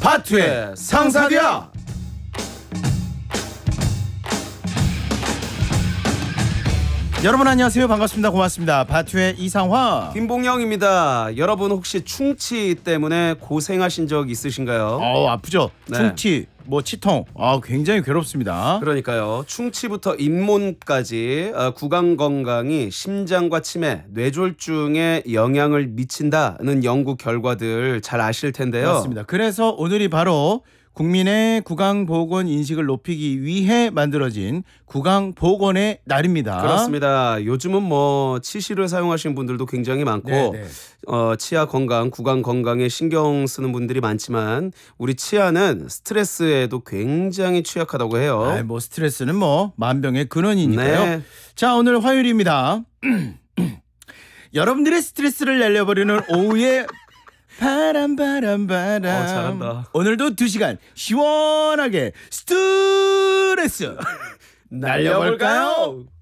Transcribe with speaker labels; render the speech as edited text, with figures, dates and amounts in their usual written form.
Speaker 1: 바투의 상사디아. 여러분 안녕하세요. 반갑습니다. 고맙습니다. 바투의 이상화
Speaker 2: 김봉영입니다. 여러분 혹시 충치 때문에 고생하신 적 있으신가요?
Speaker 1: 아프죠?
Speaker 2: 네.
Speaker 1: 충치, 치통 굉장히 괴롭습니다.
Speaker 2: 그러니까요. 충치부터 잇몸까지 구강 건강이 심장과 치매, 뇌졸중에 영향을 미친다는 연구 결과들 잘 아실 텐데요.
Speaker 1: 맞습니다. 그래서 오늘이 바로 국민의 구강보건 인식을 높이기 위해 만들어진 구강보건의 날입니다.
Speaker 2: 그렇습니다. 요즘은 치실을 사용하시는 분들도 굉장히 많고
Speaker 1: 네네.
Speaker 2: 치아 건강, 구강 건강에 신경 쓰는 분들이 많지만 우리 치아는 스트레스에도 굉장히 취약하다고 해요.
Speaker 1: 스트레스는 만병의 근원이니까요.
Speaker 2: 네.
Speaker 1: 자, 오늘 화요일입니다. 여러분들의 스트레스를 날려버리는 오후에 바람
Speaker 2: 잘한다.
Speaker 1: 오늘도 2시간 시원하게 스트레스 날려볼까요?